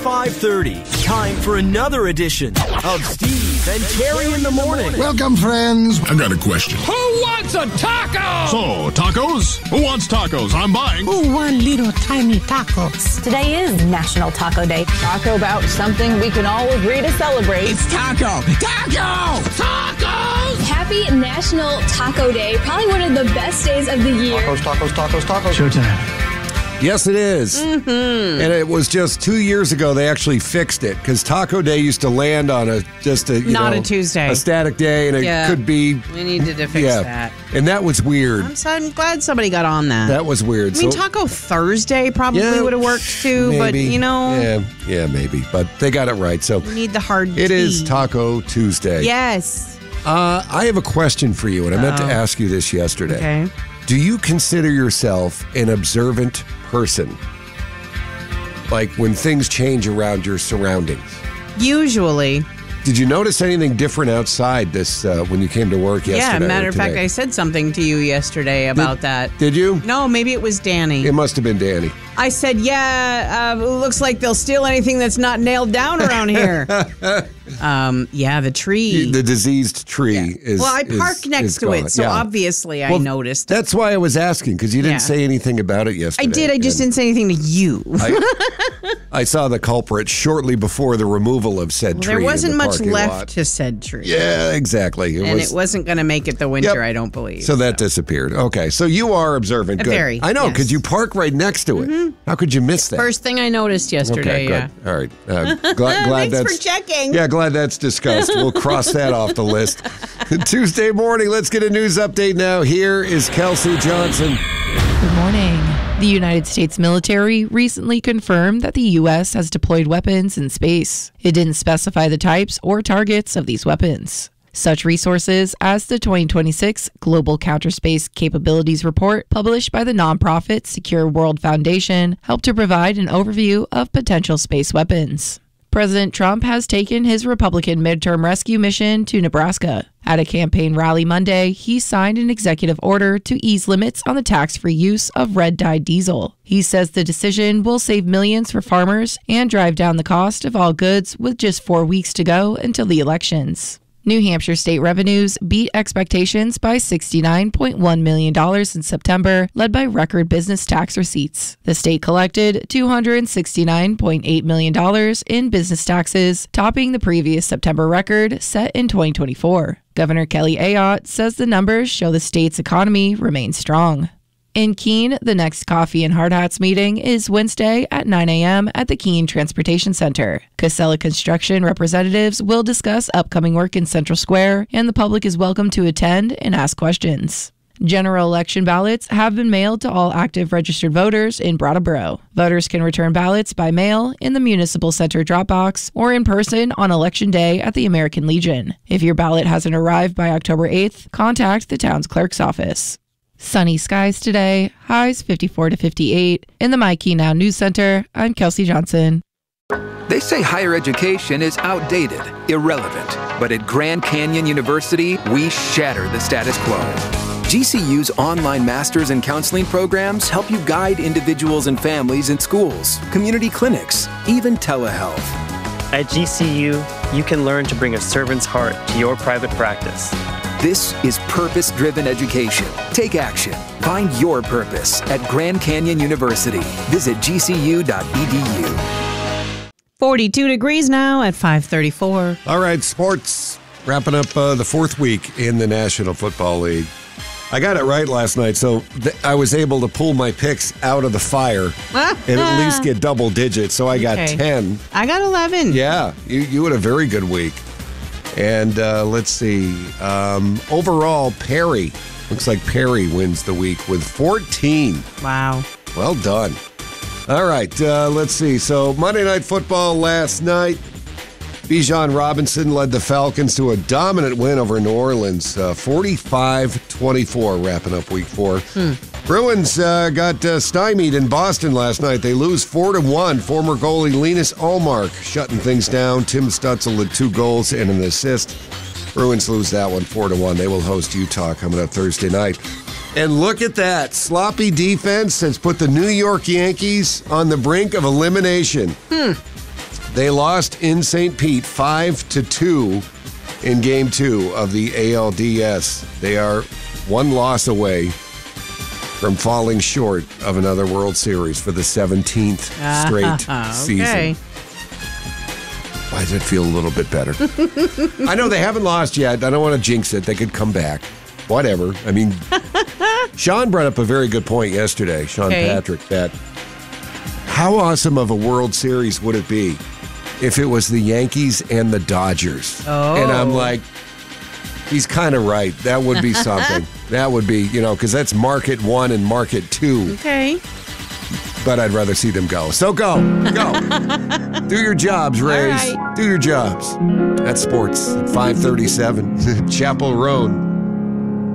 5:30. Time for another edition of Steve and Terry in the morning. Welcome, friends. I got a question. Who wants a taco? So, tacos? Who wants tacos? I'm buying. Who want little tiny tacos? Today is National Taco Day. Taco about something we can all agree to celebrate. It's taco! Taco! Tacos! Happy National Taco Day. Probably one of the best days of the year. Tacos. Showtime. Yes, it is. Mm-hmm. And it was just 2 years ago they actually fixed it because Taco Day used to land on a Tuesday, a static day, and it could be. We needed to fix that. And that was weird. I'm glad somebody got on that. That was weird. I mean, Taco Thursday probably would have worked too, maybe, but you know. Yeah, maybe. But they got it right. So we need the hard It T. is Taco Tuesday. Yes. I have a question for you, and I meant to ask you this yesterday. Okay. Do you consider yourself an observant person? Like when things change around your surroundings? Usually. Did you notice anything different outside this when you came to work yesterday? Yeah, matter of fact, I said something to you yesterday about that. Did you? No, maybe it was Danny. It must have been Danny. I said, looks like they'll steal anything that's not nailed down around here. The tree. The diseased tree is. Well, I parked next to it, so obviously I noticed. That's why I was asking, because you didn't say anything about it yesterday. I did. I just didn't say anything to you. I saw the culprit shortly before the removal of said tree. There wasn't much left lot. to said tree. Yeah, exactly. It wasn't going to make it the winter, I don't believe. So that disappeared. Okay, so you are observant. Good. Very. I know, because you park right next to it. Mm-hmm. How could you miss that? First thing I noticed yesterday. Okay, good. All right. Glad Thanks for checking. Yeah, glad that's discussed. We'll cross that off the list. Tuesday morning, let's get a news update now. Here is Kelsey Johnson. Good morning. The United States military recently confirmed that the U.S. has deployed weapons in space. It didn't specify the types or targets of these weapons. Such resources as the 2026 Global Counterspace Capabilities Report, published by the nonprofit Secure World Foundation, help to provide an overview of potential space weapons. President Trump has taken his Republican midterm rescue mission to Nebraska. At a campaign rally Monday, he signed an executive order to ease limits on the tax-free use of red-dyed diesel. He says the decision will save millions for farmers and drive down the cost of all goods with just 4 weeks to go until the elections. New Hampshire state revenues beat expectations by $69.1 million in September, led by record business tax receipts. The state collected $269.8 million in business taxes, topping the previous September record set in 2024. Governor Kelly Ayotte says the numbers show the state's economy remains strong. In Keene, the next Coffee and Hard Hats meeting is Wednesday at 9 a.m. at the Keene Transportation Center. Casella Construction representatives will discuss upcoming work in Central Square, and the public is welcome to attend and ask questions. General election ballots have been mailed to all active registered voters in Brattleboro. Voters can return ballots by mail in the Municipal Center drop box or in person on Election Day at the American Legion. If your ballot hasn't arrived by October 8th, contact the town's clerk's office. Sunny skies today, highs 54 to 58. In the My Key Now News Center, I'm Kelsey Johnson. They say higher education is outdated, irrelevant. But at Grand Canyon University, we shatter the status quo. GCU's online master's and counseling programs help you guide individuals and families in schools, community clinics, even telehealth. At GCU, you can learn to bring a servant's heart to your private practice. This is purpose-driven education. Take action. Find your purpose at Grand Canyon University. Visit gcu.edu. 42 degrees now at 5:34. All right, sports. Wrapping up the fourth week in the National Football League. I got it right last night, so I was able to pull my picks out of the fire and at least get double digits. So I got 10. I got 11. Yeah, you had a very good week. And let's see. Overall, Perry. Looks like Perry wins the week with 14. Wow. Well done. All right, let's see. So Monday Night Football last night. Bijan Robinson led the Falcons to a dominant win over New Orleans, 45-24, wrapping up week 4. Bruins got stymied in Boston last night. They lose 4-1. Former goalie Linus Ullmark shutting things down. Tim Stutzel had 2 goals and an assist. Bruins lose that one 4-1. They will host Utah coming up Thursday night. And look at that. Sloppy defense has put the New York Yankees on the brink of elimination. They lost in St. Pete 5-2 in Game 2 of the ALDS. They are one loss away from falling short of another World Series for the 17th straight season. Why does it feel a little bit better? I know they haven't lost yet. I don't want to jinx it. They could come back. Whatever. I mean, Sean brought up a very good point yesterday, Sean Patrick, that how awesome of a World Series would it be if it was the Yankees and the Dodgers? Oh. And I'm like, he's kind of right. That would be something. That would be, because that's market 1 and market 2. Okay. But I'd rather see them go. So go. Do your jobs, Rays. All right. Do your jobs. That's sports at 537. Chapel Roan.